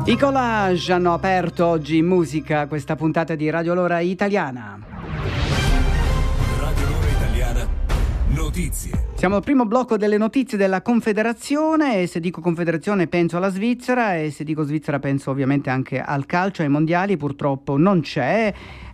I Collage hanno aperto oggi in musica questa puntata di Radio L'Ora Italiana. Radio L'Ora Italiana, notizie. Siamo al primo blocco delle notizie della Confederazione, e se dico Confederazione penso alla Svizzera, e se dico Svizzera penso ovviamente anche al calcio, ai mondiali. Purtroppo non c'è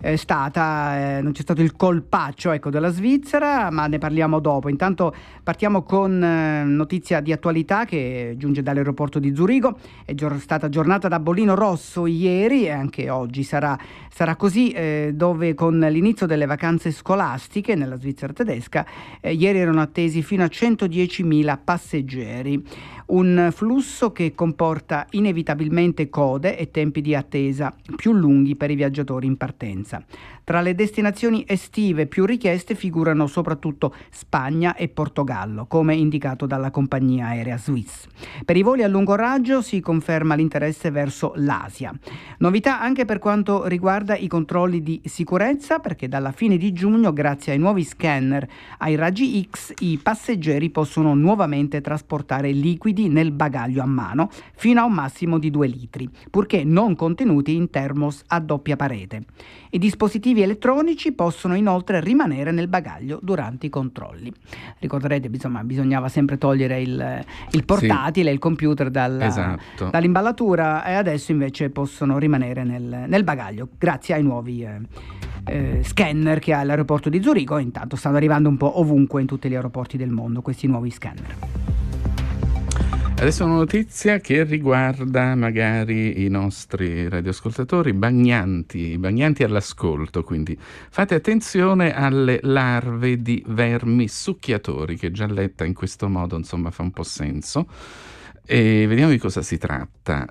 non c'è stato il colpaccio, ecco, della Svizzera, ma ne parliamo dopo. Intanto partiamo con notizia di attualità che giunge dall'aeroporto di Zurigo. È stata giornata da bollino rosso ieri, e anche oggi sarà così, dove con l'inizio delle vacanze scolastiche nella Svizzera tedesca ieri erano attesi fino a 110.000 passeggeri. Un flusso che comporta inevitabilmente code e tempi di attesa più lunghi per i viaggiatori in partenza. Tra le destinazioni estive più richieste figurano soprattutto Spagna e Portogallo, come indicato dalla compagnia aerea Swiss. Per i voli a lungo raggio si conferma l'interesse verso l'Asia. Novità anche per quanto riguarda i controlli di sicurezza, perché dalla fine di giugno, grazie ai nuovi scanner ai raggi X, i passeggeri possono nuovamente trasportare liquidi nel bagaglio a mano fino a un massimo di 2 litri, purché non contenuti in termos a doppia parete. I dispositivi elettronici possono inoltre rimanere nel bagaglio durante i controlli. Ricorderete, bisognava sempre togliere il portatile, sì, il computer dall'imballatura, e adesso invece possono rimanere nel bagaglio grazie ai nuovi scanner che ha l'aeroporto di Zurigo. Intanto stanno arrivando un po' ovunque in tutti gli aeroporti del mondo questi nuovi scanner. Adesso una notizia che riguarda magari i nostri radioascoltatori bagnanti all'ascolto, quindi fate attenzione alle larve di vermi succhiatori, che già letta in questo modo insomma fa un po' senso. E vediamo di cosa si tratta.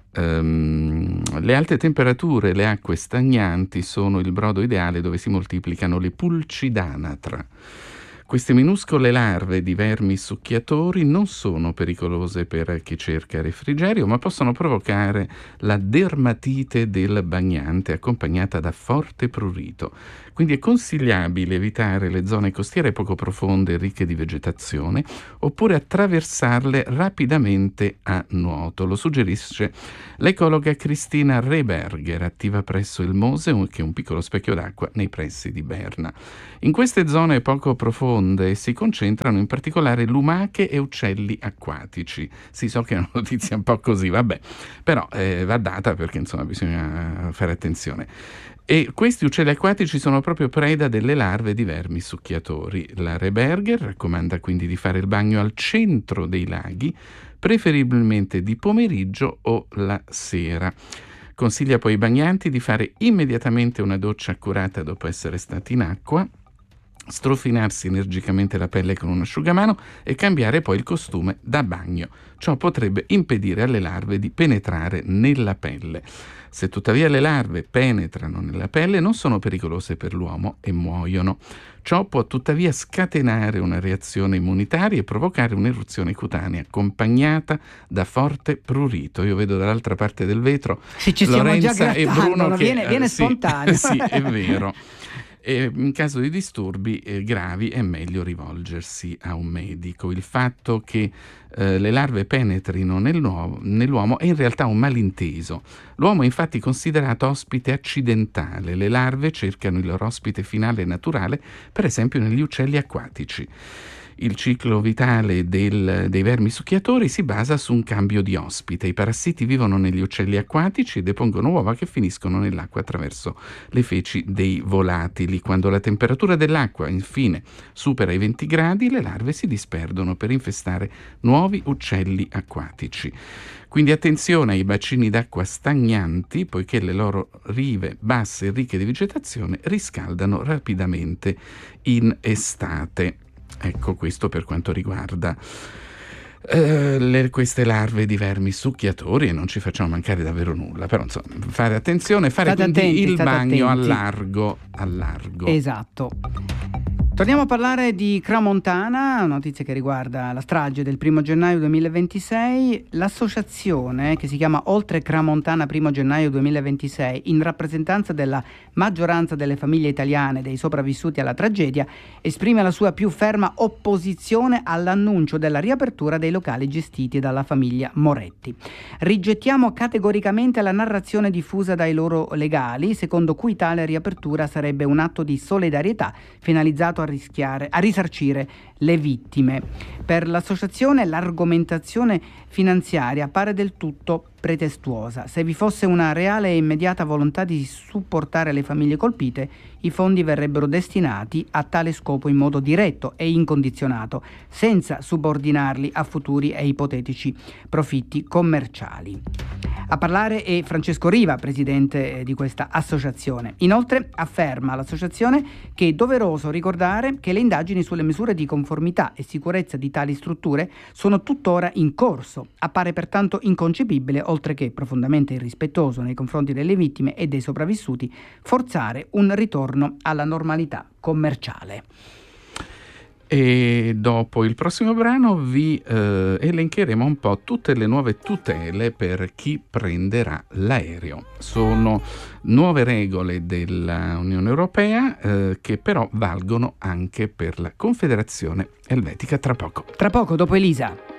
Le alte temperature e le acque stagnanti sono il brodo ideale dove si moltiplicano le pulcidanatra. Queste minuscole larve di vermi succhiatori non sono pericolose per chi cerca refrigerio, ma possono provocare la dermatite del bagnante accompagnata da forte prurito. Quindi è consigliabile evitare le zone costiere poco profonde e ricche di vegetazione, oppure attraversarle rapidamente a nuoto. Lo suggerisce l'ecologa Cristina Reberger, attiva presso il Mose, che è un piccolo specchio d'acqua nei pressi di Berna. In queste zone poco profonde si concentrano in particolare lumache e uccelli acquatici. Sì, so che è una notizia un po' così, vabbè, però va data perché insomma bisogna fare attenzione. E questi uccelli acquatici sono proprio preda delle larve di vermi succhiatori. La Reberger raccomanda quindi di fare il bagno al centro dei laghi, preferibilmente di pomeriggio o la sera. Consiglia poi ai bagnanti di fare immediatamente una doccia accurata dopo essere stati in acqua, strofinarsi energicamente la pelle con un asciugamano e cambiare poi il costume da bagno. Ciò potrebbe impedire alle larve di penetrare nella pelle. Se tuttavia le larve penetrano nella pelle, non sono pericolose per l'uomo e muoiono. Ciò può tuttavia scatenare una reazione immunitaria e provocare un'eruzione cutanea accompagnata da forte prurito. Io vedo dall'altra parte del vetro Lorenza e Bruno che viene spontaneo. Sì, è vero. E in caso di disturbi gravi è meglio rivolgersi a un medico. Il fatto che le larve penetrino nell'uomo è in realtà un malinteso. L'uomo è infatti considerato ospite accidentale. Le larve cercano il loro ospite finale naturale, per esempio negli uccelli acquatici. Il ciclo vitale dei vermi succhiatori si basa su un cambio di ospite. I parassiti vivono negli uccelli acquatici e depongono uova che finiscono nell'acqua attraverso le feci dei volatili. Quando la temperatura dell'acqua infine supera i 20 gradi, le larve si disperdono per infestare nuovi uccelli acquatici. Quindi attenzione ai bacini d'acqua stagnanti, poiché le loro rive basse e ricche di vegetazione riscaldano rapidamente in estate. Ecco, questo per quanto riguarda queste larve di vermi succhiatori, e non ci facciamo mancare davvero nulla, però insomma fare attenzione, fare quindi il bagno a largo. Esatto. Torniamo a parlare di Crans-Montana, notizia che riguarda la strage del 1 gennaio 2026. L'associazione, che si chiama Oltre Crans-Montana 1 gennaio 2026, in rappresentanza della maggioranza delle famiglie italiane dei sopravvissuti alla tragedia, esprime la sua più ferma opposizione all'annuncio della riapertura dei locali gestiti dalla famiglia Moretti. Rigettiamo categoricamente la narrazione diffusa dai loro legali, secondo cui tale riapertura sarebbe un atto di solidarietà finalizzato a risarcire le vittime. Per l'associazione l'argomentazione finanziaria pare del tutto pretestuosa. Se vi fosse una reale e immediata volontà di supportare le famiglie colpite, i fondi verrebbero destinati a tale scopo in modo diretto e incondizionato, senza subordinarli a futuri e ipotetici profitti commerciali. A parlare è Francesco Riva, presidente di questa associazione. Inoltre afferma l'associazione che è doveroso ricordare che le indagini sulle misure di conformità e sicurezza di tali strutture sono tuttora in corso. Appare pertanto inconcepibile, oltre che profondamente irrispettoso nei confronti delle vittime e dei sopravvissuti, forzare un ritorno alla normalità commerciale. E dopo il prossimo brano vi elencheremo un po' tutte le nuove tutele per chi prenderà l'aereo. Sono nuove regole dell'Unione Europea che però valgono anche per la Confederazione Elvetica. Tra poco. Tra poco, dopo Elisa.